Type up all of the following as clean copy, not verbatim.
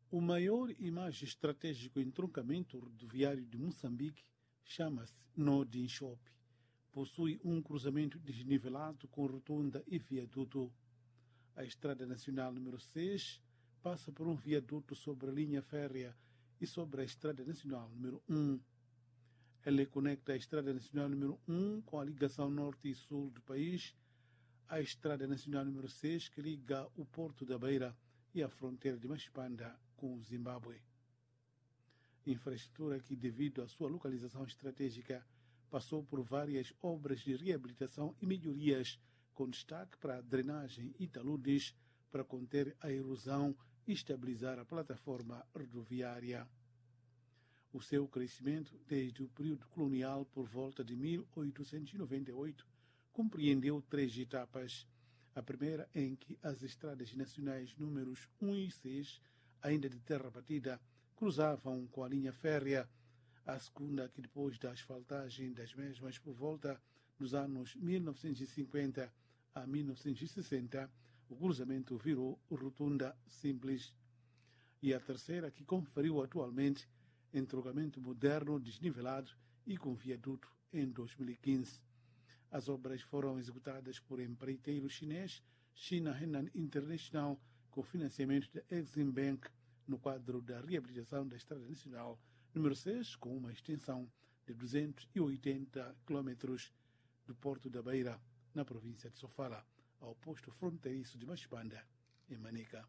O maior e mais estratégico entroncamento rodoviário de Moçambique chama-se Nó Dinchope. Possui um cruzamento desnivelado com rotunda e viaduto. A Estrada Nacional número 6 passa por um viaduto sobre a linha férrea e sobre a Estrada Nacional número 1. Ela conecta a Estrada Nacional número 1 com a ligação norte e sul do país, a Estrada Nacional número 6 que liga o Porto da Beira e a fronteira de Machipanda com o Zimbábue. Infraestrutura que, devido à sua localização estratégica, passou por várias obras de reabilitação e melhorias, com destaque para a drenagem e taludes para conter a erosão e estabilizar a plataforma rodoviária. O seu crescimento desde o período colonial por volta de 1898 compreendeu 3 etapas. A primeira em que as estradas nacionais números 1 e 6, ainda de terra batida, cruzavam com a linha férrea. A segunda, que depois da asfaltagem das mesmas por volta dos anos 1950 a 1960, o cruzamento virou rotunda simples. E a terceira, que conferiu atualmente entroncamento moderno, desnivelado e com viaduto em 2015. As obras foram executadas por empreiteiro chinês China Henan International com financiamento da Exim Bank no quadro da reabilitação da Estrada Nacional número 6, com uma extensão de 280 km do Porto da Beira, na província de Sofala, ao posto fronteiriço de Machipanda, em Manica.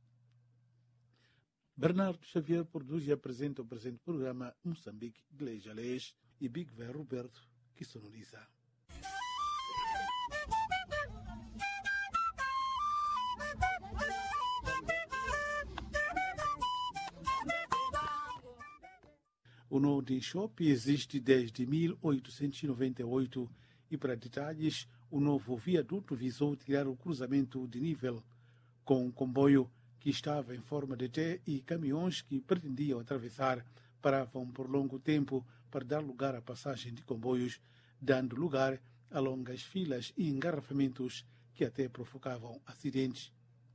Bernardo Xavier produz e apresenta o presente programa Moçambique de Leis a Leis e Big Ver Roberto, que sonoriza. O Nó Dinchope existe desde 1898 e, para detalhes, o novo viaduto visou tirar o cruzamento de nível com um comboio que estava em forma de T e caminhões que pretendiam atravessar paravam por longo tempo para dar lugar à passagem de comboios, dando lugar a longas filas e engarrafamentos que até provocavam acidentes.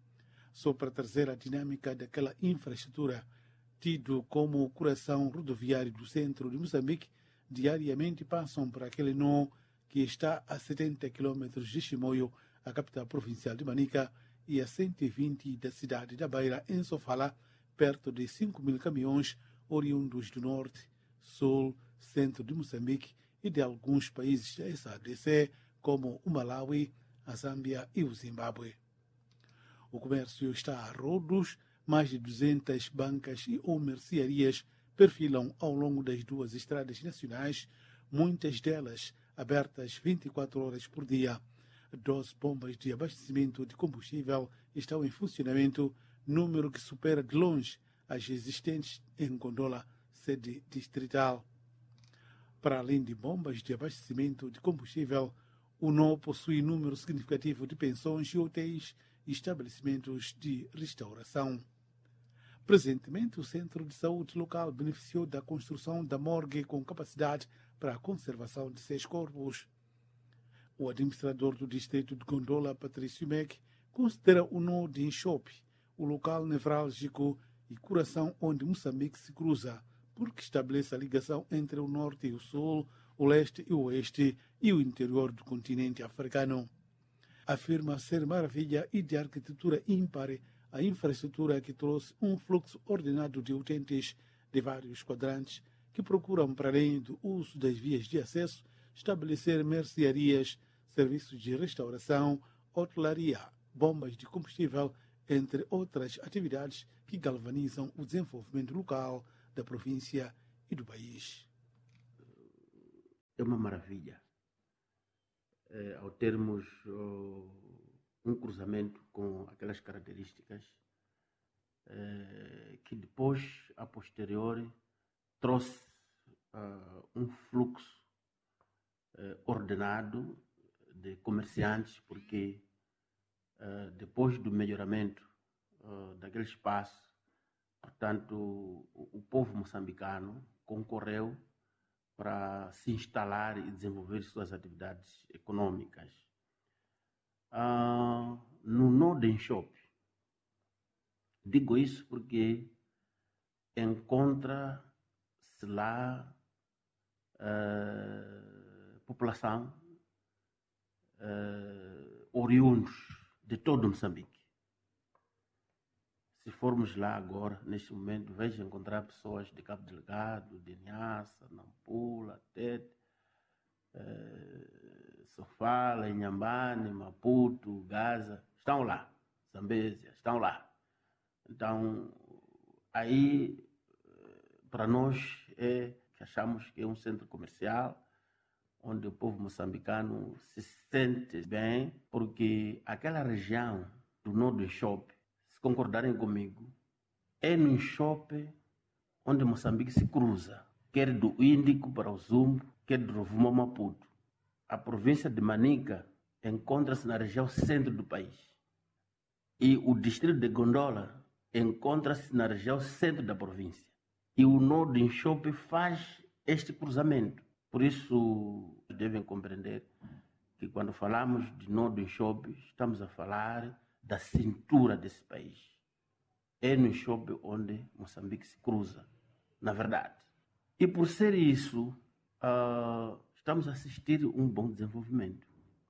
Só para trazer a dinâmica daquela infraestrutura, tido como o coração rodoviário do centro de Moçambique, diariamente passam por aquele nó que está a 70 km de Chimoio, a capital provincial de Manica, e a 120 da cidade da Beira, em Sofala, perto de 5.000 caminhões oriundos do norte, sul, centro de Moçambique e de alguns países da SADC, como o Malawi, a Zâmbia e o Zimbábue. O comércio está a rodos. Mais de 200 bancas e ou mercearias perfilam ao longo das duas estradas nacionais, muitas delas abertas 24 horas por dia. 12 bombas de abastecimento de combustível estão em funcionamento, número que supera de longe as existentes em Gondola, sede distrital. Para além de bombas de abastecimento de combustível, o Nó possui número significativo de pensões e hotéis e estabelecimentos de restauração. Presentemente, o Centro de Saúde local beneficiou da construção da morgue com capacidade para a conservação de 6 corpos. O administrador do distrito de Gondola, Patrício Meck, considera o Nó Dinchope o local nevrálgico e coração onde Moçambique se cruza, porque estabelece a ligação entre o norte e o sul, o leste e o oeste e o interior do continente africano. Afirma ser maravilha e de arquitetura ímpar a infraestrutura que trouxe um fluxo ordenado de utentes de vários quadrantes que procuram, para além do uso das vias de acesso, estabelecer mercearias, serviços de restauração, hotelaria, bombas de combustível, entre outras atividades que galvanizam o desenvolvimento local da província e do país. É uma maravilha. Ao termos um cruzamento com aquelas características que depois, a posteriori, trouxe um fluxo ordenado de comerciantes, porque depois do melhoramento daquele espaço, portanto, o povo moçambicano concorreu para se instalar e desenvolver suas atividades econômicas. No Nó Dinchope, digo isso porque encontra-se lá população oriundos de todo Moçambique. Se formos lá agora, neste momento, vejo encontrar pessoas de Cabo Delgado, de Niassa, Nampula, Tete, Sofala, Inhambane, Maputo, Gaza, estão lá. Zambésia, estão lá. Então, aí, para nós, que achamos que é um centro comercial, onde o povo moçambicano se sente bem, porque aquela região do Nó do Enxope, se concordarem comigo, é no Enxope onde Moçambique se cruza, quer do Índico para o Zumbo, quer do Rovuma ao Maputo. A província de Manica encontra-se na região centro do país. E o distrito de Gondola encontra-se na região centro da província. E o Nó do Enxope faz este cruzamento. Por isso, devem compreender que quando falamos de Nó do Enxope, estamos a falar da cintura desse país. É no Enxope onde Moçambique se cruza, na verdade. E por ser isso, estamos a assistir um bom desenvolvimento.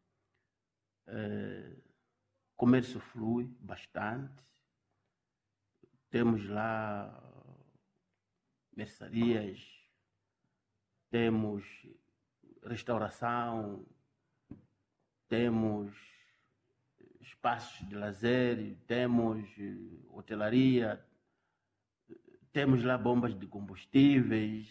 Comércio flui bastante. Temos lá mercearias, temos restauração, temos espaços de lazer, temos hotelaria, temos lá bombas de combustíveis,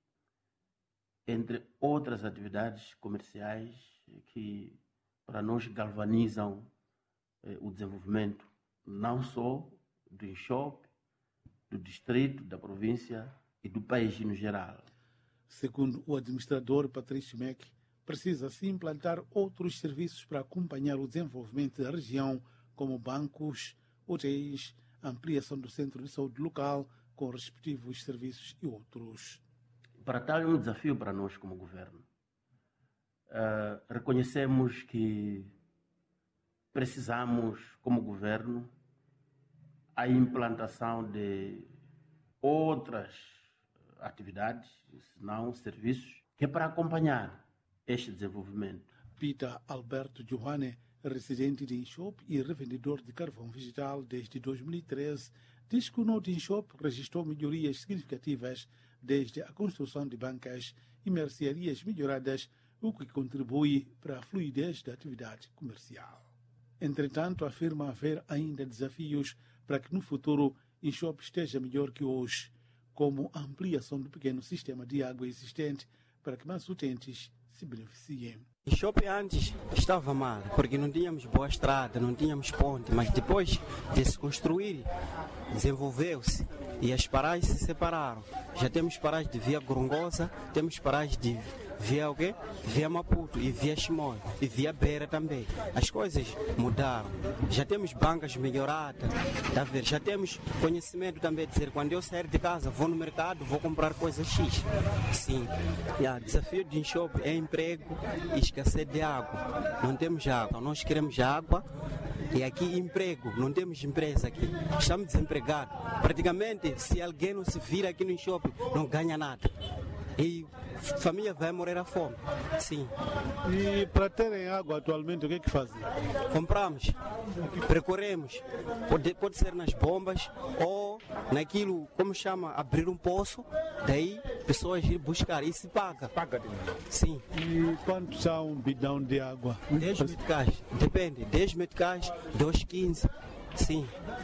entre outras atividades comerciais que para nós galvanizam o desenvolvimento não só do Enxope, do distrito, da província e do país no geral. Segundo o administrador Patrício Meck, precisa-se implantar outros serviços para acompanhar o desenvolvimento da região, como bancos, hotéis, ampliação do centro de saúde local, com respectivos serviços e outros. Para tal é um desafio para nós como governo. Reconhecemos que precisamos, como governo, a implantação de outras atividades, se não serviços, que é para acompanhar este desenvolvimento. Peter Alberto Johanne, residente de Enxope e revendedor de carvão vegetal desde 2013, diz que o Nó de Enxope registrou melhorias significativas desde a construção de bancas e mercearias melhoradas, o que contribui para a fluidez da atividade comercial. Entretanto, afirma haver ainda desafios para que no futuro Enxope esteja melhor que hoje, como a ampliação do pequeno sistema de água existente para que mais utentes se beneficiem. Enxope antes estava mal, porque não tínhamos boa estrada, não tínhamos ponte, mas depois de se construir, desenvolveu-se e as paragens se separaram. Já temos paragens de via Gorongosa, temos paragens de via o quê? Via Maputo e via Chimoio e via Beira também. As coisas mudaram. Já temos bancas melhoradas, tá vendo? Já temos conhecimento também de dizer, quando eu sair de casa, vou no mercado, vou comprar coisa X. Sim. O desafio de Enxope é emprego e escassez de água. Não temos água. Nós queremos água e aqui emprego. Não temos empresa aqui. Estamos desempregados. Praticamente, se alguém não se vira aqui no Enxope, não ganha nada. E a família vai morrer à fome. Sim. E para terem água atualmente, o que é que fazem? Compramos, percorremos. Pode ser nas bombas ou naquilo, como chama, abrir um poço, daí pessoas ir buscar e se paga. Paga. Sim. E quanto está um bidão de água? 10 meticais, depende, 10 meticais, 2,15. Sim.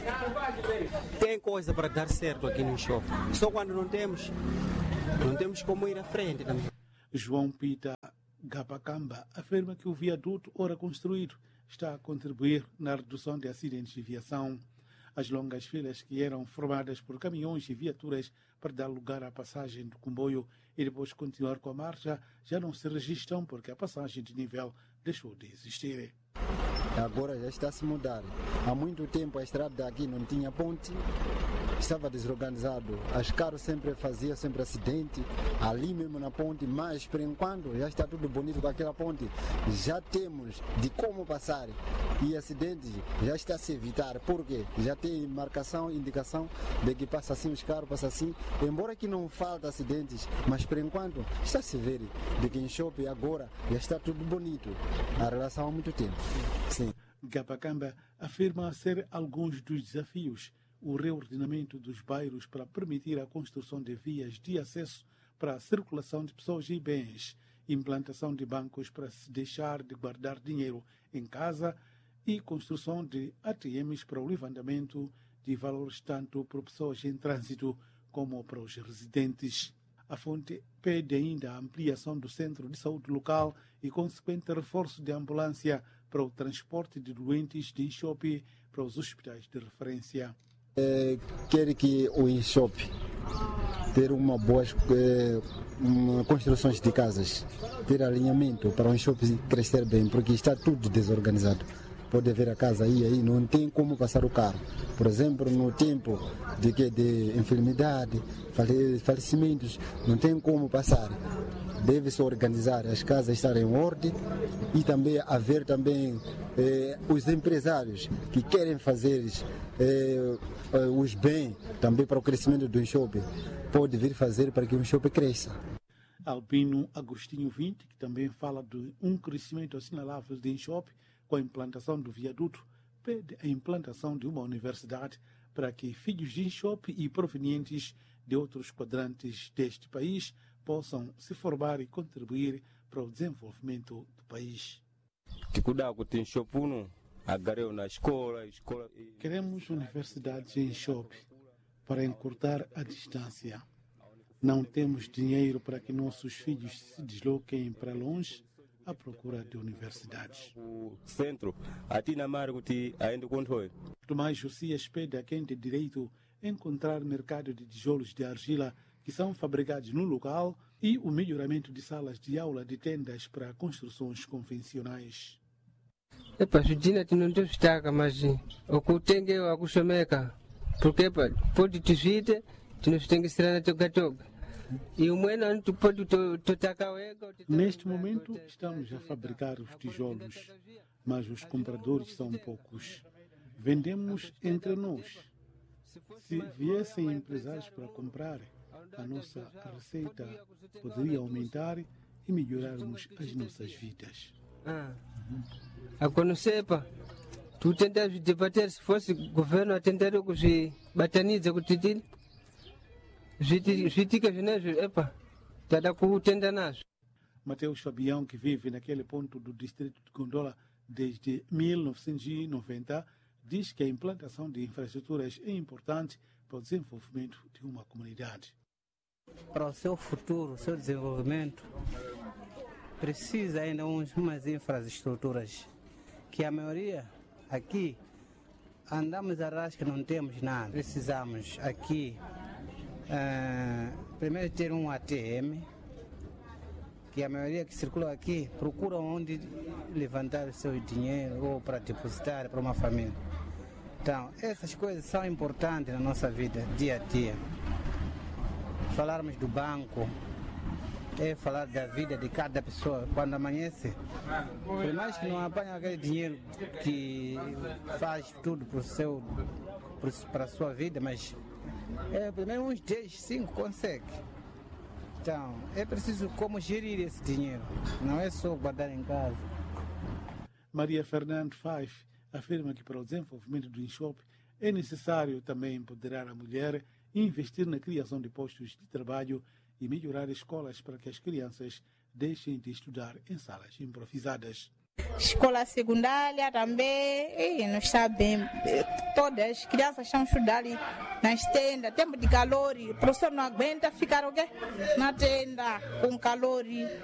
Tem coisa para dar certo aqui no Enxope. Só quando não temos como ir à frente também. João Pita Gabacamba afirma que o viaduto ora construído está a contribuir na redução de acidentes de viação. As longas filas que eram formadas por caminhões e viaturas para dar lugar à passagem do comboio e depois continuar com a marcha já não se registram porque a passagem de nível deixou de existir. Agora já está a se mudar. Há muito tempo a estrada daqui não tinha ponte, estava desorganizado. As carros faziam sempre acidente, ali mesmo na ponte, mas por enquanto já está tudo bonito com aquela ponte. Já temos de como passar. e acidentes já está a se evitar, porque já tem marcação, indicação de que passa assim os carros, passa assim, embora que não falta acidentes, mas por enquanto está a se ver de que em shopping agora já está tudo bonito, a relação há muito tempo. Sim. Gapacamba afirma ser alguns dos desafios o reordenamento dos bairros para permitir a construção de vias de acesso para a circulação de pessoas e bens, implantação de bancos para se deixar de guardar dinheiro em casa e construção de ATMs para o levantamento de valores tanto para pessoas em trânsito como para os residentes. A fonte pede ainda a ampliação do centro de saúde local e consequente reforço de ambulância para o transporte de doentes de Inchope para os hospitais de referência. Quer que o Inchope ter uma boa construções de casas, ter alinhamento para o Inchope crescer bem, porque está tudo desorganizado. Pode ver a casa aí não tem como passar o carro. Por exemplo, no tempo de enfermidade, falecimentos, não tem como passar. Deve-se organizar, as casas estarem em ordem e também haver também os empresários que querem fazer os bens também para o crescimento do Inchope, pode vir fazer para que o Inchope cresça. Albino Agostinho 20, que também fala de um crescimento assinalável de Inchope com a implantação do viaduto, pede a implantação de uma universidade para que filhos de Inchope e provenientes de outros quadrantes deste país possam se formar e contribuir para o desenvolvimento do país. Queremos universidades em Inchope para encurtar a distância. Não temos dinheiro para que nossos filhos se desloquem para longe à procura de universidades. Tomás Josias pede a quem tem direito a encontrar mercado de tijolos de argila que são fabricados no local e o melhoramento de salas de aula de tendas para construções convencionais. Judina não te destaca, mas o que tem que eu acostumeka, porque pode te vir, tu não tem que estar na toca-toca. E o não pode tocar. Neste momento estamos a fabricar os tijolos, mas os compradores são poucos. Vendemos entre nós. Se viessem empresários para comprar, a nossa receita poderia aumentar e melhorarmos as nossas vidas. Agora não sei, tu tentas debater se fosse o governo a tentar que bataniza com o título. Jitica Genésio, está com o Mateus Fabião, que vive naquele ponto do distrito de Gondola desde 1990, diz que a implantação de infraestruturas é importante para o desenvolvimento de uma comunidade. Para o seu futuro, o seu desenvolvimento, precisa ainda umas infraestruturas, que a maioria aqui andamos a rasca, não temos nada. Precisamos aqui, primeiro ter um ATM, que a maioria que circula aqui procura onde levantar o seu dinheiro ou para depositar para uma família. Então, essas coisas são importantes na nossa vida, dia a dia. Falarmos do banco é falar da vida de cada pessoa. Quando amanhece, por mais que não apanhe aquele dinheiro que faz tudo para a sua vida, mas primeiro uns 10, 5 consegue. Então, é preciso como gerir esse dinheiro, não é só guardar em casa. Maria Fernando Fife afirma que para o desenvolvimento do Inchope é necessário também empoderar a mulher, investir na criação de postos de trabalho e melhorar escolas para que as crianças deixem de estudar em salas improvisadas. Escola secundária também, não está bem. Todas as crianças estão estudando nas tendas, tempo de calor, o professor não aguenta ficar na tenda com calor.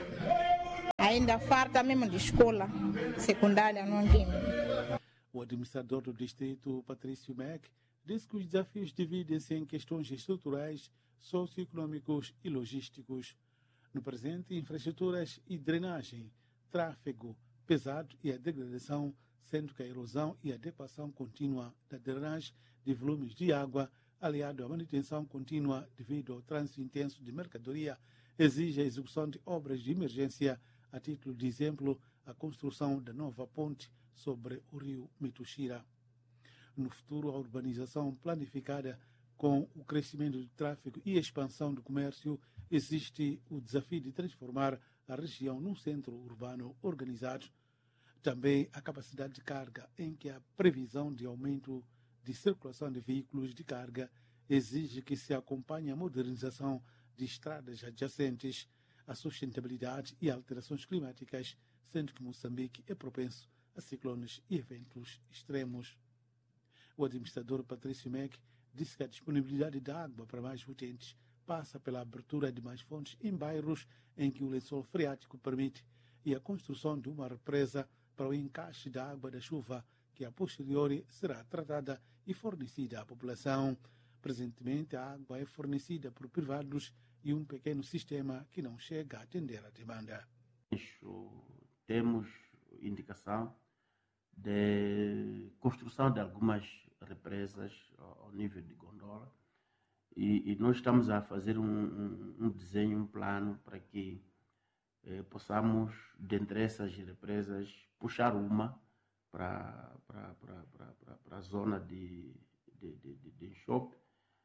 Ainda falta mesmo de escola secundária, não tem. O administrador do distrito, Patrício Mac, diz que os desafios dividem-se em questões estruturais, socioeconômicos e logísticos. No presente, infraestruturas e drenagem, tráfego pesado e a degradação, sendo que a erosão e a adequação contínua da drenagem de volumes de água, aliado à manutenção contínua devido ao trânsito intenso de mercadoria, exige a execução de obras de emergência. A título de exemplo, a construção da nova ponte sobre o rio Mituxira. No futuro, a urbanização planificada com o crescimento do tráfego e a expansão do comércio, existe o desafio de transformar a região num centro urbano organizado. Também a capacidade de carga, em que a previsão de aumento de circulação de veículos de carga exige que se acompanhe a modernização de estradas adjacentes, a sustentabilidade e alterações climáticas, sendo que Moçambique é propenso a ciclones e eventos extremos. O administrador Patrício Meck disse que a disponibilidade de água para mais utentes passa pela abertura de mais fontes em bairros em que o lençol freático permite e a construção de uma represa para o encaixe da água da chuva, que a posteriori será tratada e fornecida à população. Presentemente, a água é fornecida por privados e um pequeno sistema que não chega a atender a demanda. Temos indicação de construção de algumas represas ao nível de Gondola e nós estamos a fazer um desenho, um plano para que possamos, dentre essas represas, puxar uma para a zona de Enxope.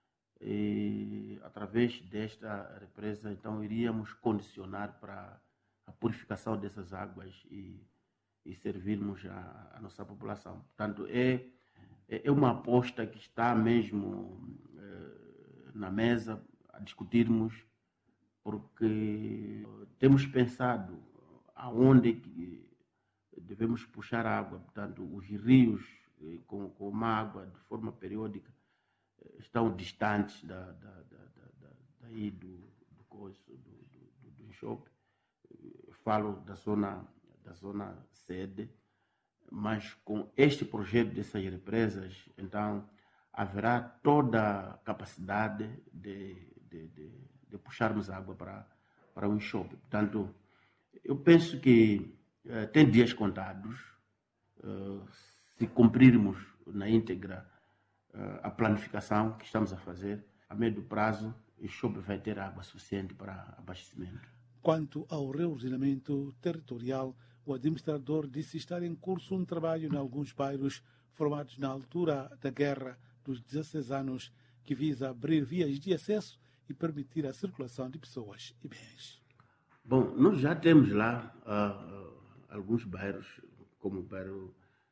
E através desta represa, então, iríamos condicionar para a purificação dessas águas e servirmos a nossa população. Portanto, é uma aposta que está mesmo na mesa a discutirmos, porque temos pensado aonde que devemos puxar água. Portanto, os rios com água de forma periódica estão distantes daí do Enxope. Falo da zona sede, mas com este projeto dessas represas, então haverá toda a capacidade de puxarmos água para o Enxope. Portanto, eu penso que tem dias contados. Se cumprirmos na íntegra a planificação que estamos a fazer, a médio prazo, o Enxope vai ter água suficiente para abastecimento. Quanto ao reordenamento territorial, o administrador disse estar em curso um trabalho em alguns bairros formados na altura da Guerra dos 16 anos, que visa abrir vias de acesso e permitir a circulação de pessoas e bens. Bom, nós já temos lá alguns bairros, como o bairro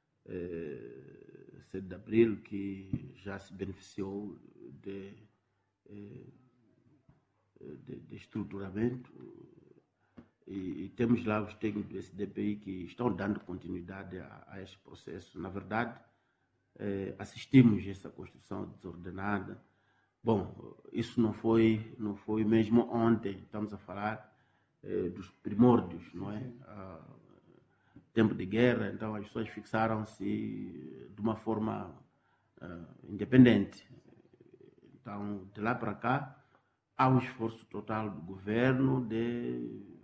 7 de Abril, que já se beneficiou de estruturamento, e temos lá os técnicos do SDPI que estão dando continuidade a este processo. Na verdade, assistimos a essa construção desordenada. Bom, isso não foi mesmo ontem. Estamos a falar dos primórdios, não é? Tempo de guerra, então as pessoas fixaram-se de uma forma independente. Então, de lá para cá, há um esforço total do governo de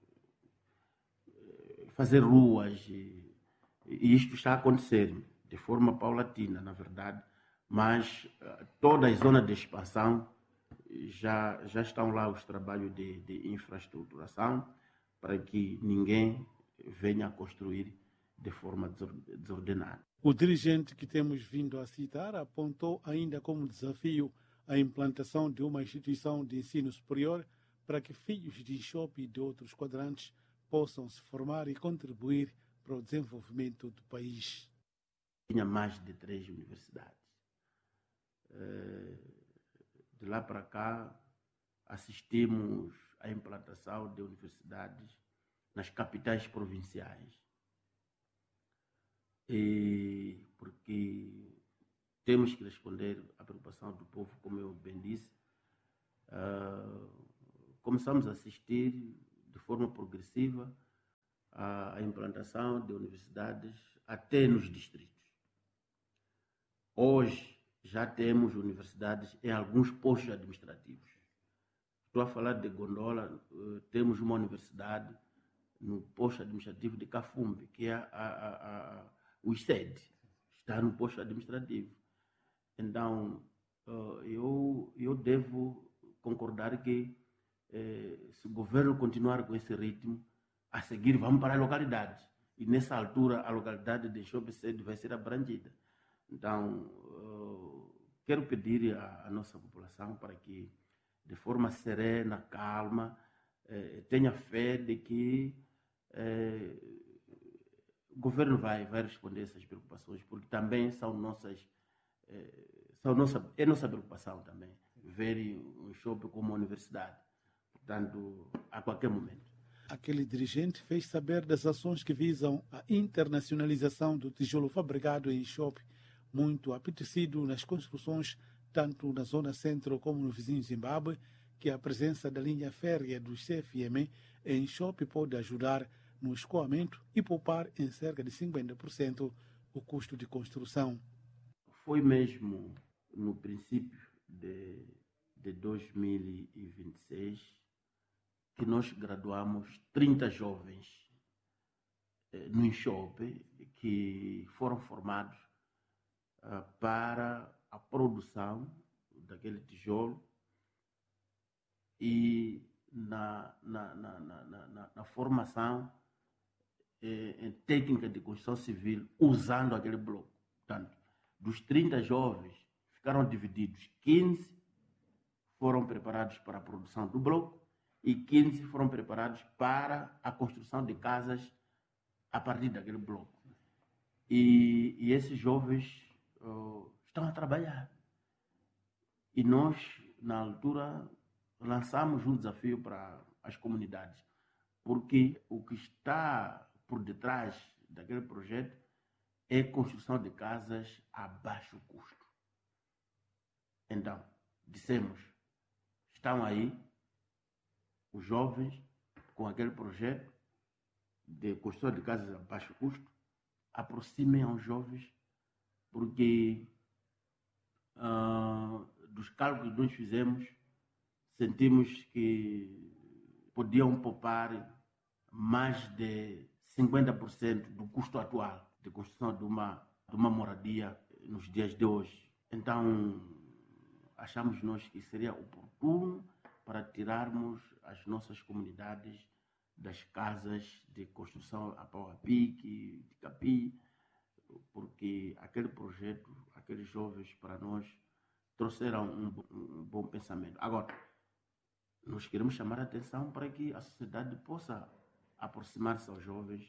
fazer ruas, e isto está a acontecer de forma paulatina, na verdade, mas toda a zona de expansão já estão lá os trabalhos de infraestruturação para que ninguém venha a construir de forma desordenada. O dirigente que temos vindo a citar apontou ainda como desafio a implantação de uma instituição de ensino superior para que filhos de Enxope e de outros quadrantes possam se formar e contribuir para o desenvolvimento do país. Tinha mais de 3 universidades. De lá para cá, assistimos à implantação de universidades nas capitais provinciais. E porque temos que responder à preocupação do povo, como eu bem disse, começamos a assistir de forma progressiva à implantação de universidades até nos distritos. Hoje já temos universidades em alguns postos administrativos. Estou a falar de Gondola, temos uma universidade no posto administrativo de Cafumbi, que é o ICED, está no posto administrativo. Então, eu devo concordar que se o governo continuar com esse ritmo, a seguir vamos para as localidades. e nessa altura a localidade de Shopping Sede vai ser abrangida. Então, quero pedir à nossa população para que, de forma serena, calma, tenha fé de que o governo vai responder essas preocupações, porque também são nossa preocupação também, ver um shopping como uma universidade, portanto, a qualquer momento. Aquele dirigente fez saber das ações que visam a internacionalização do tijolo fabricado em shopping, muito apetecido nas construções, tanto na zona centro como no vizinho Zimbábue, que a presença da linha férrea dos CFM em shopping pode ajudar no escoamento e poupar em cerca de 50% o custo de construção. Foi mesmo no princípio de 2026 que nós graduamos 30 jovens no shopping que foram formados para a produção daquele tijolo e na formação em técnica de construção civil usando aquele bloco. Portanto, dos 30 jovens ficaram divididos, 15 foram preparados para a produção do bloco e 15 foram preparados para a construção de casas a partir daquele bloco. E esses jovens estão a trabalhar. E nós, na altura, lançamos um desafio para as comunidades, porque o que está por detrás daquele projeto é a construção de casas a baixo custo. Então, dissemos, estão aí os jovens com aquele projeto de construção de casas a baixo custo, aproximem aos jovens, porque dos cálculos que nós fizemos, sentimos que podiam poupar mais de 50% do custo atual de construção de uma moradia nos dias de hoje. Então, achamos nós que seria oportuno para tirarmos as nossas comunidades das casas de construção a pau a pique, de capi, porque aquele projeto, aqueles jovens para nós trouxeram um bom pensamento. Agora, nós queremos chamar a atenção para que a sociedade possa aproximar-se aos jovens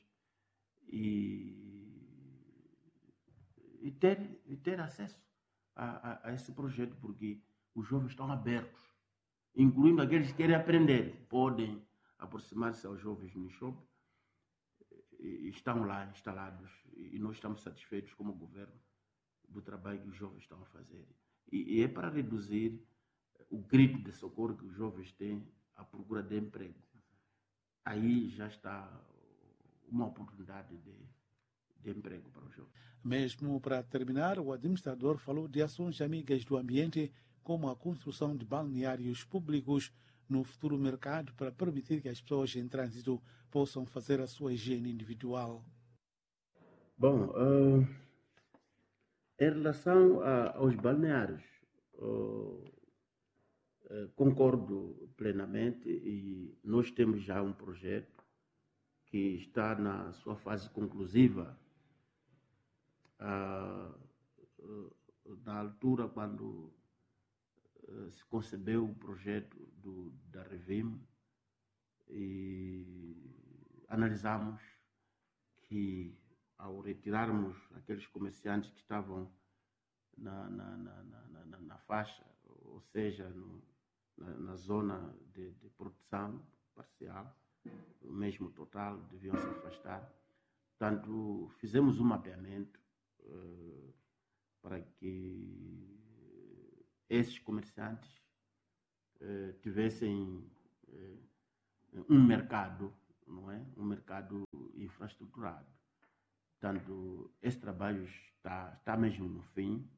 e ter acesso a esse projeto, porque os jovens estão abertos, incluindo aqueles que querem aprender, podem aproximar-se aos jovens no shopping, estão lá instalados e nós estamos satisfeitos como governo do trabalho que os jovens estão a fazer. E é para reduzir o grito de socorro que os jovens têm à procura de emprego. Aí já está uma oportunidade de emprego para os jovens. Mesmo para terminar, o administrador falou de ações amigas do ambiente, como a construção de balneários públicos no futuro mercado para permitir que as pessoas em trânsito possam fazer a sua higiene individual. Bom, em relação aos balneários, concordo plenamente e nós temos já um projeto que está na sua fase conclusiva. Na altura, quando se concebeu o projeto da Revim, e analisamos que, ao retirarmos aqueles comerciantes que estavam na faixa, ou seja, na zona de produção parcial, mesmo total, deviam se afastar. Portanto, fizemos um mapeamento para que esses comerciantes tivessem um mercado, não é? Um mercado infraestruturado. Portanto, esse trabalho está mesmo no fim.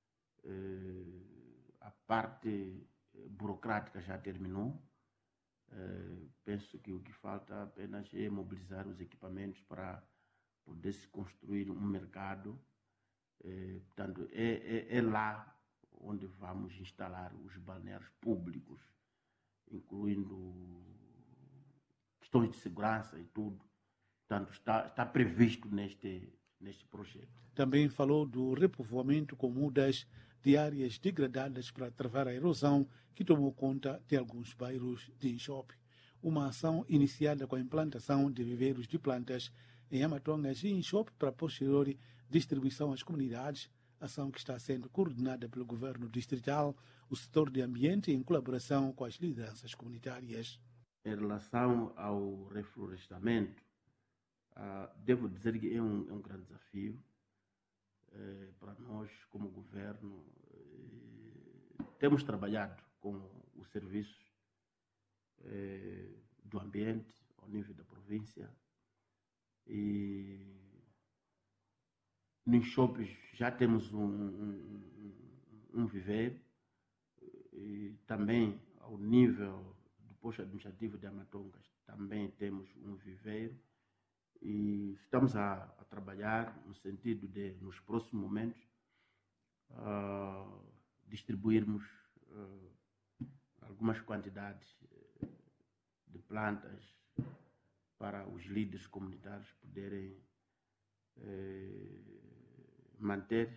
A parte burocrática já terminou. Penso que o que falta apenas é mobilizar os equipamentos para poder se construir um mercado. Portanto, é lá onde vamos instalar os balneários públicos, incluindo questões de segurança e tudo, Portanto, está previsto neste projeto. Também falou do repovoamento com mudas de áreas degradadas para travar a erosão que tomou conta de alguns bairros de Inchope. Uma ação iniciada com a implantação de viveiros de plantas em Amatongas e Inchope para posterior distribuição às comunidades, ação que está sendo coordenada pelo governo distrital, o setor de ambiente em colaboração com as lideranças comunitárias. Em relação ao reflorestamento, devo dizer que é um grande desafio para nós, como governo. Temos trabalhado com os serviços do ambiente ao nível da província e nos shoppings já temos um viveiro e também ao nível do posto administrativo de Amatongas também temos um viveiro. E estamos a trabalhar no sentido de, nos próximos momentos, distribuirmos algumas quantidades de plantas para os líderes comunitários poderem manter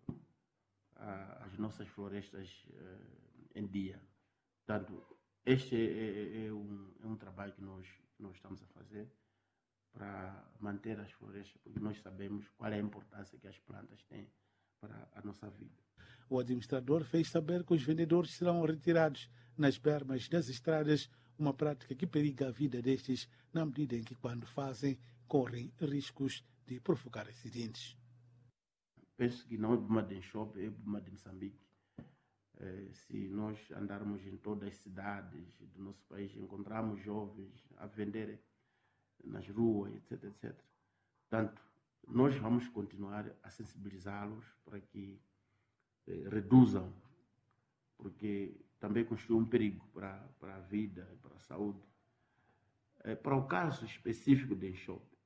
as nossas florestas em dia. Portanto, este é um trabalho que nós estamos a fazer para manter as florestas, porque nós sabemos qual é a importância que as plantas têm para a nossa vida. O administrador fez saber que os vendedores serão retirados nas bermas das estradas, uma prática que periga a vida destes, na medida em que, quando fazem, correm riscos de provocar acidentes. Penso que não é problema de Inchope, é problema de Moçambique. Se nós andarmos em todas as cidades do nosso país, encontramos jovens a venderem nas ruas, etc, etc. Portanto, nós vamos continuar a sensibilizá-los para que reduzam, porque também constitui um perigo para a vida e para a saúde. Para o caso específico de Inchope,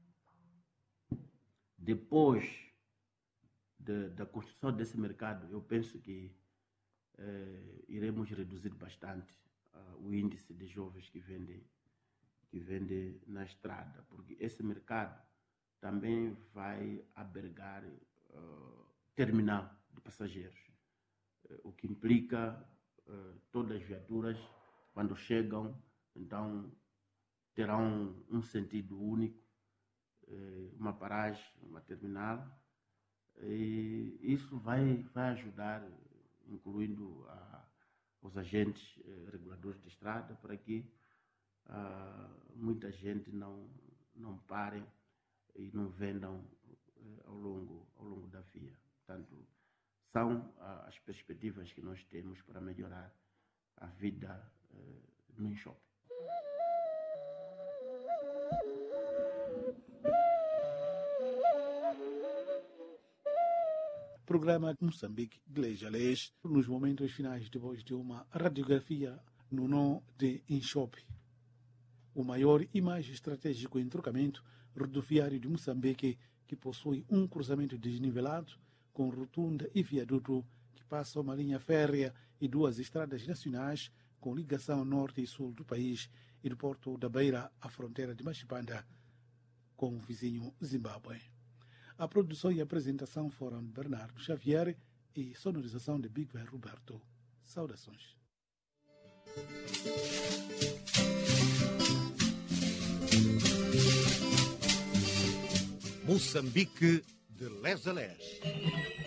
depois da construção desse mercado, eu penso que iremos reduzir bastante o índice de jovens que vendem na estrada, porque esse mercado também vai albergar terminal de passageiros, o que implica todas as viaturas, quando chegam, então terão um sentido único, uma paragem, uma terminal, e isso vai ajudar, incluindo os agentes reguladores de estrada, para que muita gente não pare e não vendam ao longo da via. Portanto, são as perspectivas que nós temos para melhorar a vida no Inchope. Programa Moçambique de Leis a Leis, nos momentos finais, depois de uma radiografia no nó de Inchope, o maior e mais estratégico entrocamento rodoviário de Moçambique, que possui um cruzamento desnivelado com rotunda e viaduto que passa uma linha férrea e duas estradas nacionais com ligação norte e sul do país e do porto da Beira à fronteira de Machipanda com o vizinho Zimbábue. A produção e apresentação foram de Bernardo Xavier e sonorização de Big Ben Roberto. Saudações. Moçambique de Les a Les.